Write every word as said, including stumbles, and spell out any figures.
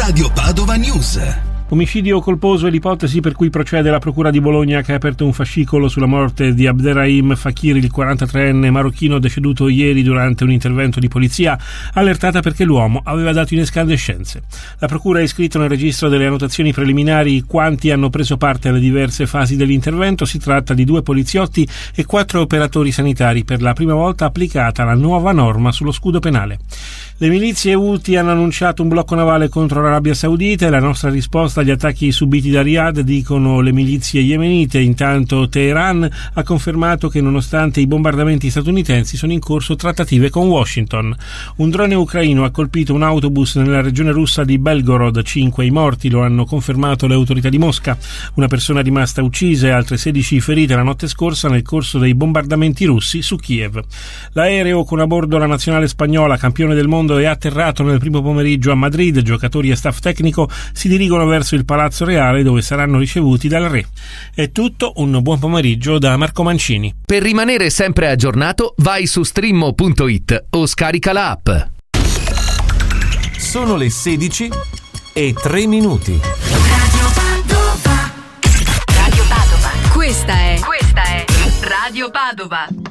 Radio Padova News. Omicidio colposo è l'ipotesi per cui procede la Procura di Bologna, che ha aperto un fascicolo sulla morte di Abderrahim Fakir, il quarantatreenne marocchino deceduto ieri durante un intervento di polizia, allertata perché l'uomo aveva dato in escandescenze. La Procura ha iscritto nel registro delle annotazioni preliminari quanti hanno preso parte alle diverse fasi dell'intervento. Si tratta di due poliziotti e quattro operatori sanitari. Per la prima volta applicata la nuova norma sullo scudo penale. Le milizie Houthi hanno annunciato un blocco navale contro l'Arabia Saudita e la nostra risposta agli attacchi subiti da Riyadh, dicono le milizie yemenite. Intanto Teheran ha confermato che nonostante i bombardamenti statunitensi sono in corso trattative con Washington. Un drone ucraino ha colpito un autobus nella regione russa di Belgorod. Cinque i morti, lo hanno confermato le autorità di Mosca. Una persona è rimasta uccisa e altre sedici ferite la notte scorsa nel corso dei bombardamenti russi su Kiev. L'aereo con a bordo la nazionale spagnola, campione del mondo, è atterrato nel primo pomeriggio a Madrid. Giocatori e staff tecnico si dirigono verso il Palazzo Reale, dove saranno ricevuti dal re. È tutto, un buon pomeriggio da Marco Mancini. Per rimanere sempre aggiornato, vai su streammo punto it o scarica la app. Sono le sedici e tre minuti. Radio Padova. Radio Padova. Questa è, questa è Radio Padova.